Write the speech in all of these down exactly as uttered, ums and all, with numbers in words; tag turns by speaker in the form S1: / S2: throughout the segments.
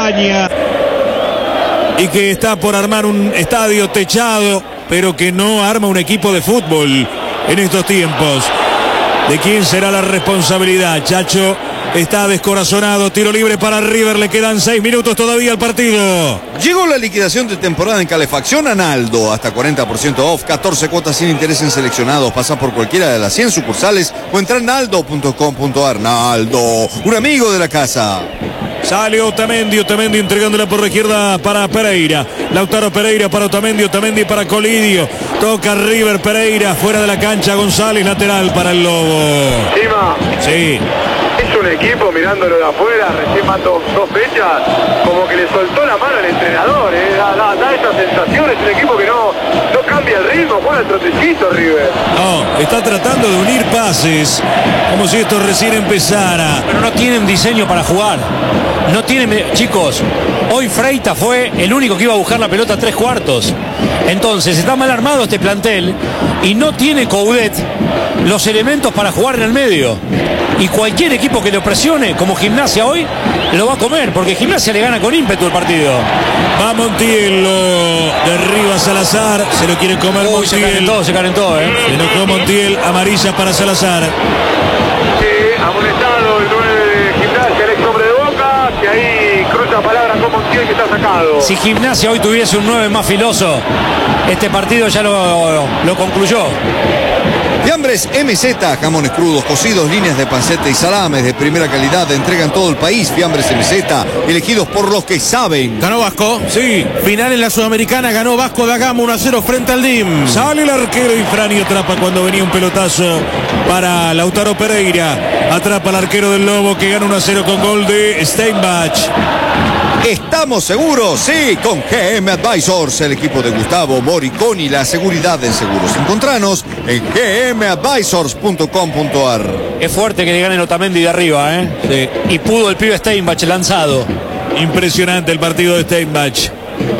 S1: España y que está por armar un estadio techado, pero que no arma un equipo de fútbol en estos tiempos. ¿De quién será la responsabilidad? Chacho está descorazonado. Tiro libre para River. Le quedan seis minutos todavía al partido.
S2: Llegó la liquidación de temporada en calefacción Analdo. Hasta cuarenta por ciento off. catorce cuotas sin interés en seleccionados. Pasa por cualquiera de las cien sucursales o entra en naldo punto com punto ar. Naldo, un amigo de la casa.
S1: Sale Otamendi, Otamendi entregándola por la izquierda para Pereira. Lautaro Pereira para Otamendi, Otamendi para Colidio. Toca River, Pereira fuera de la cancha. González lateral para el Lobo.
S3: Chima.
S1: Sí.
S3: Es un equipo mirándolo de afuera, recién mató dos fechas, como que le soltó la mano al entrenador, ¿eh? da, da, da esa sensación. Es un equipo que no, no cambia el ritmo, juega el trotecito River.
S1: No, está tratando de unir pases, como si esto recién empezara.
S4: Pero no tienen diseño para jugar. No tienen, chicos, hoy Freitas fue el único que iba a buscar la pelota a tres cuartos. Entonces está mal armado este plantel y no tiene Coudet los elementos para jugar en el medio. Y cualquier equipo que lo presione, como Gimnasia hoy, lo va a comer, porque Gimnasia le gana con ímpetu el partido.
S1: Va Montiel, lo derriba Salazar, se lo quiere comer.
S4: Uy,
S1: Montiel.
S4: se calentó, se calentó, ¿eh?
S1: Se enojó Montiel, amarilla para Salazar.
S3: Sí, amonestado el nueve de Gimnasia, el ex hombre de Boca, que ahí cruza palabra con Montiel, que está sacado.
S4: Si Gimnasia hoy tuviese un nueve más filoso, este partido ya lo, lo concluyó.
S2: Fiambres M Z, jamones crudos, cocidos, líneas de panceta y salames de primera calidad de entrega en todo el país. Fiambres M Z, elegidos por los que saben.
S5: ¿Ganó Vasco?
S1: Sí.
S5: Final en la Sudamericana, ganó Vasco da Gama uno a cero frente al D I M.
S1: Sale el arquero y Frani atrapa cuando venía un pelotazo para Lautaro Pereira. Atrapa al arquero del Lobo que gana uno a cero con gol de Steinbach.
S2: ¿Estamos seguros? Sí, con G M Advisors, el equipo de Gustavo Moriconi, la seguridad en seguros. Encontranos en g m advisors punto com punto ar.
S4: Es fuerte que le ganen Otamendi de arriba, ¿eh? Sí. Y pudo el pibe Steinbach lanzado.
S1: Impresionante el partido de Steinbach.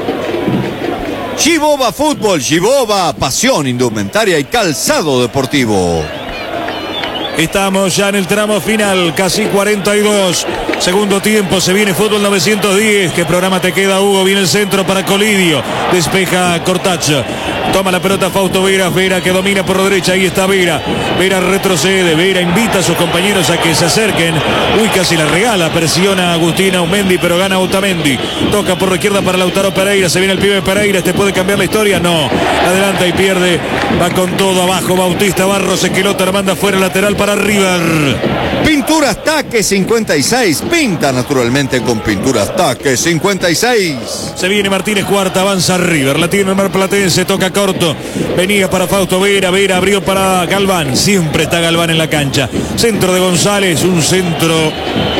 S2: Chiboba Fútbol, Chiboba, pasión, indumentaria y calzado deportivo.
S1: Estamos ya en el tramo final, casi cuarenta y dos. Segundo tiempo, se viene fútbol novecientos diez. ¿Qué programa te queda, Hugo? Viene el centro para Colidio. Despeja Cortach. Toma la pelota Fausto Vera. Vera que domina por la derecha. Ahí está Vera. Vera retrocede. Vera invita a sus compañeros a que se acerquen. Uy, casi la regala. Presiona a Agustín Aumendi, pero gana Otamendi. Toca por la izquierda para Lautaro Pereira. Se viene el pibe Pereira. ¿Este puede cambiar la historia? No. Adelanta y pierde. Va con todo abajo. Bautista Barros. Esquilota la manda fuera lateral para River.
S2: Pinturas Taque cincuenta y seis. Pinta naturalmente con Pinturas Taque cincuenta y seis.
S1: Se viene Martínez Cuarta, avanza River. La tiene el marplatense, toca corto. Venía para Fausto Vera. Vera abrió para Galván. Siempre está Galván en la cancha. Centro de González, un centro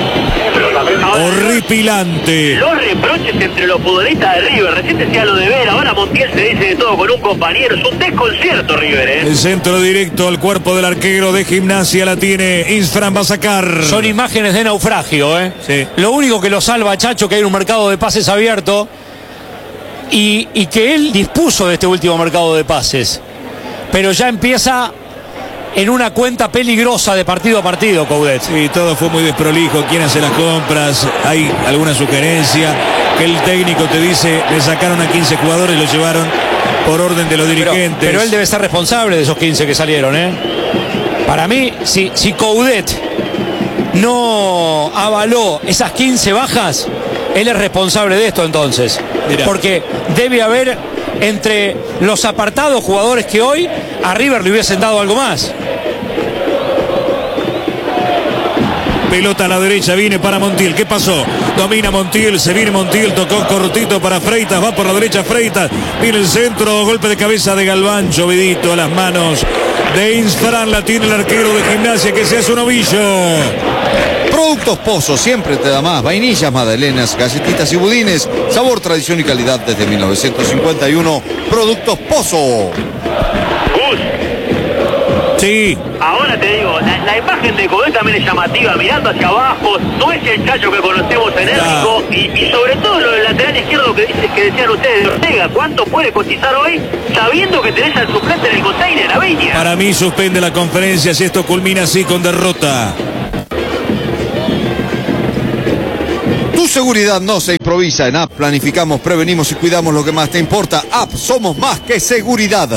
S1: horripilante.
S6: Los reproches entre los futbolistas de River. Recién decía lo de Vera, ahora Montiel se dice de todo con un compañero. Es un desconcierto River, ¿eh?
S1: El centro directo al cuerpo del arquero de Gimnasia la tiene Isfran, va a sacar.
S4: Son imágenes de naufragio, ¿eh?
S1: Sí.
S4: Lo único que lo salva, Chacho, que hay un mercado de pases abierto y, y que él dispuso de este último mercado de pases. Pero ya empieza en una cuenta peligrosa de partido a partido, Coudet.
S1: Sí, todo fue muy desprolijo. ¿Quién hace las compras? ¿Hay alguna sugerencia? Que el técnico te dice, le sacaron a quince jugadores, lo llevaron por orden de los dirigentes.
S4: Pero, pero él debe ser responsable de esos quince que salieron, ¿eh? Para mí, si, si Coudet no avaló esas quince bajas, él es responsable de esto entonces. Mirá. Porque debe haber entre los apartados jugadores que hoy a River le hubiesen dado algo más.
S1: Pelota a la derecha, viene para Montiel. ¿Qué pasó? Domina Montiel, se viene Montiel, tocó cortito para Freitas, va por la derecha Freitas, viene el centro, golpe de cabeza de Galván, llovidito a las manos de Insfran, la tiene el arquero de Gimnasia que se hace un ovillo.
S2: Productos Pozo, siempre te da más. Vainillas, magdalenas, galletitas y budines. Sabor, tradición y calidad desde mil novecientos cincuenta y uno. Productos Pozo.
S6: Gus.
S1: Sí.
S6: Ahora te digo, la, la imagen de Coudet también es llamativa, mirando hacia abajo, no es el Chacho que conocemos enérgico, y, y sobre todo lo del lateral izquierdo que dice, que decían ustedes de Ortega, ¿cuánto puede cotizar hoy sabiendo que tenés al suplente en el container, la Viña?
S1: Para mí suspende la conferencia si esto culmina así con derrota.
S2: Tu Tu seguridad no se improvisa. En App planificamos, prevenimos y cuidamos lo que más te importa. App, somos más que seguridad.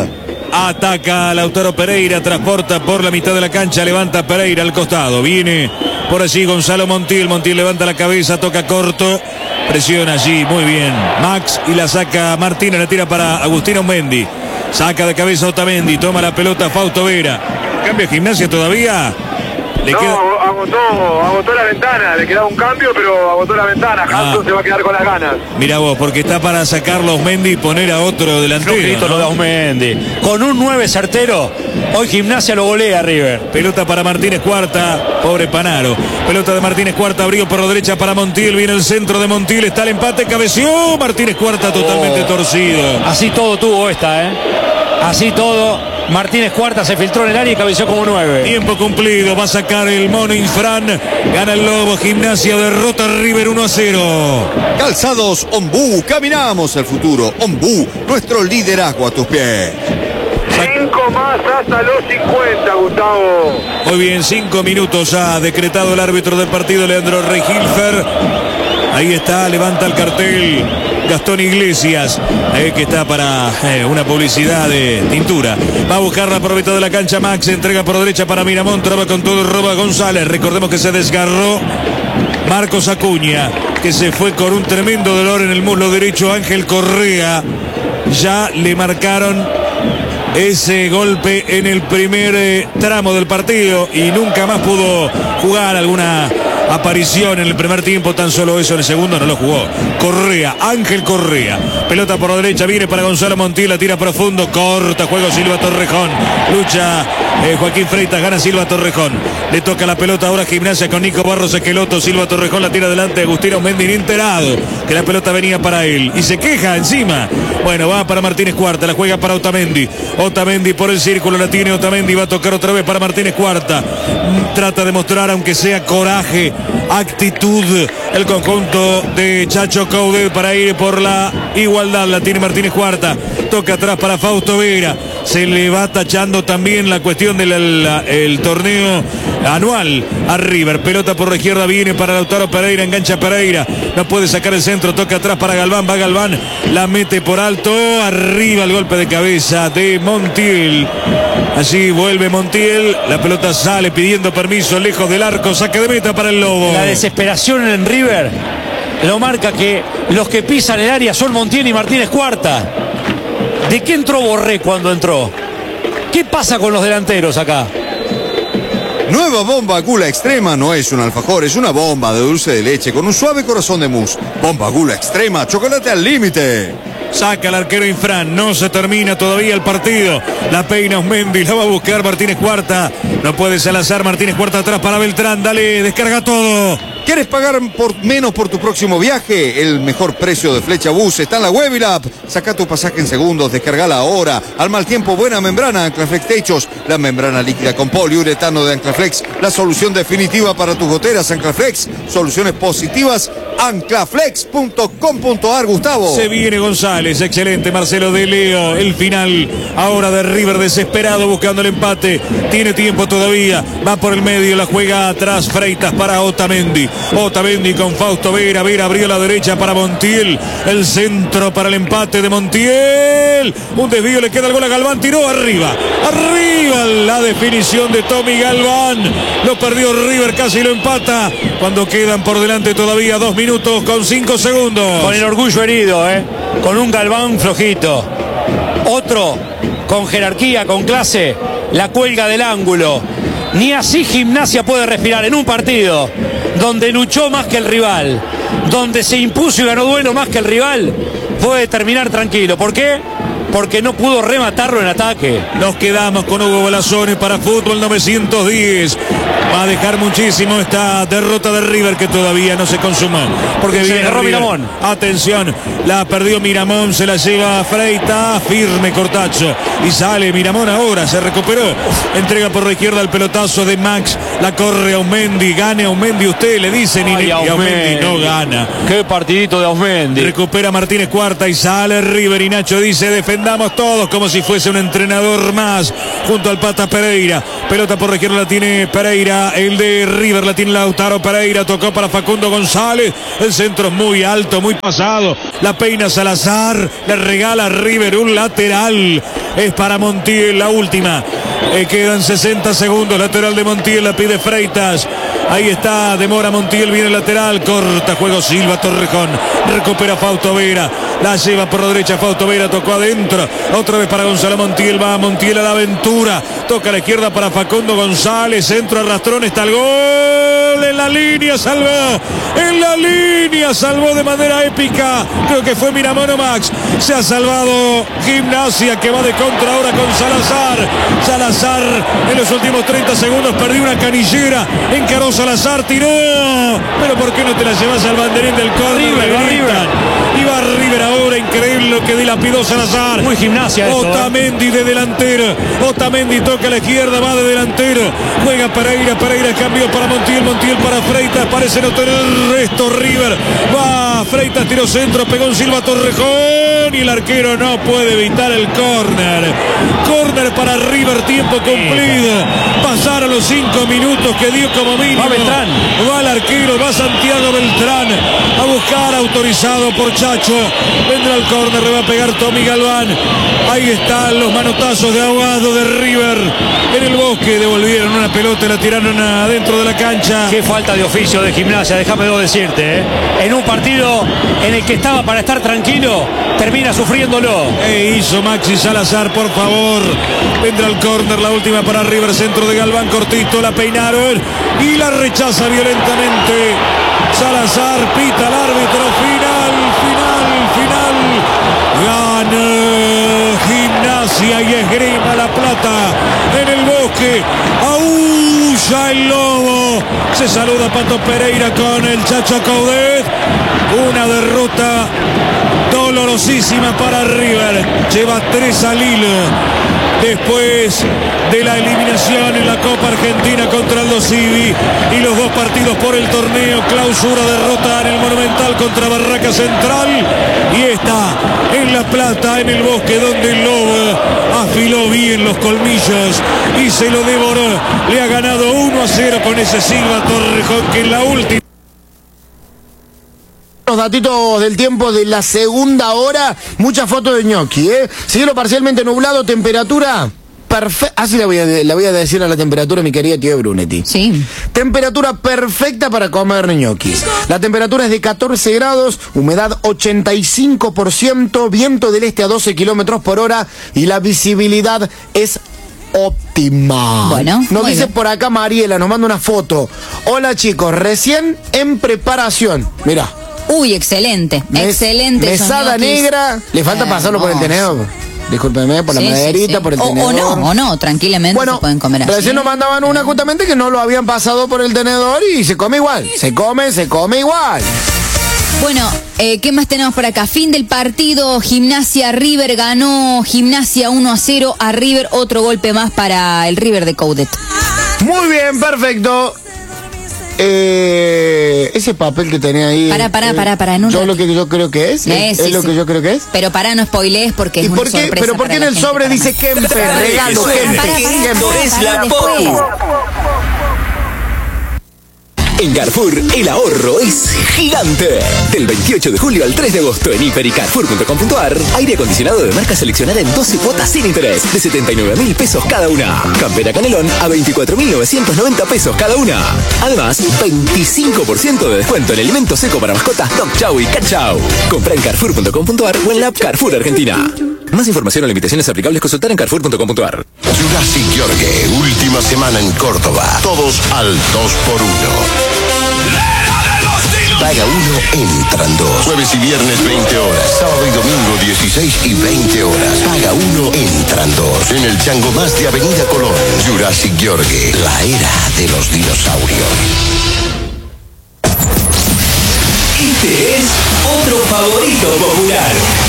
S1: Ataca Lautaro Pereira, transporta por la mitad de la cancha, levanta Pereira al costado. Viene por allí Gonzalo Montiel. Montiel levanta la cabeza, toca corto. Presiona allí, muy bien. Max y la saca Martínez, la tira para Agustín Mendy. Saca de cabeza Otamendi, toma la pelota Fausto Vera. Cambia Gimnasia todavía. Le
S3: no,
S1: queda...
S3: agotó, agotó la ventana, le quedaba un cambio, pero agotó la ventana. Hanson ah. se va a quedar con las ganas.
S1: Mira vos, porque está para sacarlo Osmendi y poner a otro delantero,
S4: ¿no? Lo de Osmendi. Con un nueve certero, hoy Gimnasia lo golea River.
S1: Pelota para Martínez Cuarta, pobre Panaro. Pelota de Martínez Cuarta, abrió por la derecha para Montiel, viene el centro de Montiel, está el empate, cabeció Martínez Cuarta totalmente oh. torcido.
S4: Así todo tuvo esta, ¿eh? Así todo. Martínez Cuarta se filtró en el área y cabeció como nueve.
S1: Tiempo cumplido, va a sacar el mono Infran. Gana el Lobo, Gimnasia derrota a River uno a cero.
S2: Calzados Ombú, caminamos el futuro. Ombú, nuestro liderazgo a tus pies.
S3: Cinco más hasta los cincuenta, Gustavo.
S1: Muy bien, cinco minutos ha decretado el árbitro del partido, Leandro Regilfer. Ahí está, levanta el cartel Gastón Iglesias, eh, que está para eh, una publicidad de tintura. Va a buscarla por mitad de la cancha Max, entrega por derecha para Miramón, traba con todo, roba González. Recordemos que se desgarró Marcos Acuña, que se fue con un tremendo dolor en el muslo derecho. Ángel Correa, ya le marcaron ese golpe en el primer eh, tramo del partido y nunca más pudo jugar. Alguna aparición en el primer tiempo, tan solo eso en el segundo no lo jugó. Correa, Ángel Correa, pelota por la derecha, viene para Gonzalo Montiel, la tira profundo, corta, juego Silva Torrejón, lucha eh, Joaquín Freitas, gana Silva Torrejón, le toca la pelota ahora Gimnasia con Nico Barros Esqueloto. Silva Torrejón la tira adelante, Agustín Osmendi enterado que la pelota venía para él y se queja encima. Bueno, va para Martínez Cuarta, la juega para Otamendi, Otamendi por el círculo, la tiene Otamendi, va a tocar otra vez para Martínez Cuarta, trata de mostrar aunque sea coraje, actitud, el conjunto de Chacho Coudet para ir por la igualdad. La tiene Martínez Cuarta, toca atrás para Fausto Vera, se le va tachando también la cuestión del el, el torneo anual a River. Pelota por la izquierda, viene para Lautaro Pereira, engancha Pereira, no puede sacar el centro, toca atrás para Galván, va Galván, la mete por alto, arriba el golpe de cabeza de Montiel. Allí vuelve Montiel, la pelota sale pidiendo permiso lejos del arco, saque de meta para el Lobo.
S4: La desesperación en River lo marca que los que pisan el área son Montiel y Martínez Cuarta. ¿De qué entró Borré cuando entró? ¿Qué pasa con los delanteros acá?
S2: Nueva bomba Gula Extrema no es un alfajor, es una bomba de dulce de leche con un suave corazón de mousse. Bomba Gula Extrema, chocolate al límite.
S1: Saca el arquero Infran, no se termina todavía el partido. La peina Osmendi, la va a buscar Martínez Cuarta. No puede Salazar, Martínez Cuarta atrás para Beltrán, dale, descarga todo.
S2: ¿Quieres pagar por menos por tu próximo viaje? El mejor precio de Flecha Bus está en la web y la app. Saca tu pasaje en segundos, descargala ahora. Al mal tiempo, buena membrana, Anclaflex Techos. La membrana líquida con poliuretano de Anclaflex. La solución definitiva para tus goteras, Anclaflex. Soluciones positivas, anclaflex punto com punto ar, Gustavo.
S1: Se viene González, excelente Marcelo de Leo. El final ahora de River desesperado buscando el empate. Tiene tiempo todavía. Va por el medio, la juega atrás Freitas para Otamendi. Otamendi con Fausto Vera, Vera abrió la derecha para Montiel, el centro para el empate de Montiel, un desvío, le queda el gol a Galván, tiró arriba, arriba la definición de Tommy Galván, lo perdió River, casi lo empata, cuando quedan por delante todavía dos minutos con cinco segundos.
S4: Con el orgullo herido, ¿eh? Con un Galván flojito, otro con jerarquía, con clase, la cuelga del ángulo. Ni así Gimnasia puede respirar en un partido donde luchó más que el rival, donde se impuso y ganó duelo más que el rival. Puede terminar tranquilo. ¿Por qué? Porque no pudo rematarlo en ataque.
S1: Nos quedamos con Hugo Balazones para Fútbol novecientos diez. Va a dejar muchísimo esta derrota de River que todavía no se consumó. Porque
S4: se
S1: viene
S4: agarró Miramón.
S1: Atención, la perdió Miramón, se la lleva Freitas, firme Cortacho. Y sale Miramón ahora, se recuperó. Entrega por la izquierda el pelotazo de Max. La corre Osmendi, gane Osmendi usted, le dicen. Y, y Osmendi no gana.
S4: Qué partidito de Osmendi.
S1: Recupera Martínez Cuarta y sale River y Nacho dice defender. entendamos todos como si fuese un entrenador más, junto al Pata Pereira. Pelota por la izquierda la tiene Pereira, el de River la tiene Lautaro Pereira, tocó para Facundo González, el centro es muy alto, muy pasado, la peina Salazar, le regala a River un lateral, es para Montiel la última, eh, quedan sesenta segundos, lateral de Montiel, la pide Freitas, ahí está, demora Montiel, viene el lateral, corta juego Silva Torrejón, recupera Fausto Vera, la lleva por la derecha Fausto Vera, tocó adentro, otra vez para Gonzalo Montiel, va Montiel a la aventura, toca a la izquierda para Facundo González, centro arrastrón, está el gol, en la línea salvó, en la línea salvó de manera épica, creo que fue Miramón Max, se ha salvado Gimnasia que va de contra ahora con Salazar, Salazar en los últimos treinta segundos perdió una canillera, encaró Salazar, tiró, pero ¿por qué no te la llevas al banderín del córner? Y va River ahora, increíble lo que dilapidó Salazar.
S4: Muy Gimnasia eso,
S1: Otamendi
S4: ¿eh?
S1: de delantero, Otamendi toca a la izquierda, va de delantero, juega Pereira, Pereira cambio para Montiel, Montiel para Freitas, parece no tener resto River, va Freitas, tiro centro, pegó en Silva Torrejón y el arquero no puede evitar el córner, córner para River, tiempo cumplido, pasaron los cinco minutos que dio como mínimo,
S4: va Beltrán,
S1: va el arquero, va Santiago Beltrán a buscar, autorizado por Chacho, vendrá el córner, le va a pegar Tommy Galván, ahí están los manotazos de Aguado de River, en el Bosque devolvieron una pelota, la tiraron adentro de la cancha.
S4: Qué falta de oficio de Gimnasia, déjame decirte, ¿eh? En un partido en el que estaba para estar tranquilo, termina sufriéndolo.
S1: E hizo Maxi Salazar, por favor, vendrá el córner, la última para River, centro de Galván, cortito, la peinaron y la rechaza violentamente Salazar, pita el árbitro, final, final, final, gana Gimnasia y Esgrima La Plata en el Bosque, aúlla el lobo, se saluda Pato Pereira con el Chacho Coudet, una derrota dolorosísima para River, lleva tres al hilo. Después de la eliminación en la Copa Argentina contra Aldo Civi y los dos partidos por el torneo, clausura, derrota en el Monumental contra Barraca Central y esta en La Plata, en el Bosque, donde el Lobo afiló bien los colmillos y se lo devoró, le ha ganado uno a cero con ese Silva Torrejón que en la última.
S7: Los datitos del tiempo de la segunda hora, muchas fotos de ñoqui, ¿eh? Cielo parcialmente nublado, temperatura perfecta. Así la voy, a, la voy a decir a la temperatura, mi querida tía Brunetti.
S8: Sí.
S7: Temperatura perfecta para comer ñoquis. La temperatura es de catorce grados, humedad ochenta y cinco por ciento, viento del este a doce kilómetros por hora y la visibilidad es óptima.
S8: Bueno,
S7: nos dice
S8: bien.
S7: Por acá Mariela, nos manda una foto. Hola chicos, recién en preparación. Mirá.
S8: Uy, excelente,
S7: Mes,
S8: excelente.
S7: Mesada negra, le falta pasarlo por el tenedor. Discúlpeme, por la
S8: Sí, sí,
S7: maderita,
S8: sí.
S7: por el
S8: o,
S7: tenedor.
S8: o no, o no, tranquilamente
S7: Bueno,
S8: se pueden comer así.
S7: recién nos mandaban una justamente que no lo habían pasado por el tenedor y se come igual. Se come, se come igual.
S8: Bueno, eh, ¿qué más tenemos por acá? Fin del partido, Gimnasia River ganó, Gimnasia uno a cero a River, otro golpe más para el River de Coudet.
S7: Muy bien, perfecto. Eh, ese papel que tenía ahí.
S8: Pará, pará,
S7: eh,
S8: pará, pará, en un
S7: yo
S8: ratito.
S7: lo que yo creo que es.
S8: Eh,
S7: ¿Es,
S8: sí,
S7: es lo
S8: sí.
S7: que yo creo que es?
S8: Pero pará, no spoilees porque es
S7: ¿Y
S8: una
S7: por qué?
S8: sorpresa.
S7: ¿Pero por qué
S8: para
S7: en
S8: la
S7: el
S8: gente,
S7: sobre
S8: para
S7: dice
S8: más.
S7: Kemper? Regalo,
S8: Pará,
S7: Kemper.
S8: pará, pará,
S7: Kemper.
S8: pará,
S9: es la
S8: después.
S9: Popu. En Carrefour, el ahorro es gigante. Del veintiocho de julio al tres de agosto en hiper y carrefour punto com punto ar, aire acondicionado de marca seleccionada en doce cuotas sin interés, de setenta y nueve mil pesos cada una. Campera Canelón a veinticuatro mil novecientos noventa pesos cada una. Además, veinticinco por ciento de descuento en alimento seco para mascotas Dog Chow y Cat Chow. Compra en carrefour punto com punto ar o en la app Carrefour Argentina. Más información o limitaciones aplicables consultar en carrefour punto com punto ar.
S10: Jurassic Jorge, última semana en Córdoba. Todos al dos por uno. Paga uno, entran dos. Jueves y viernes veinte horas. Sábado y domingo dieciséis y veinte horas. Paga uno, entran dos. En el Chango Más de Avenida Colón. Jurassic Jorge, la era de los dinosaurios.
S9: Este es otro favorito popular.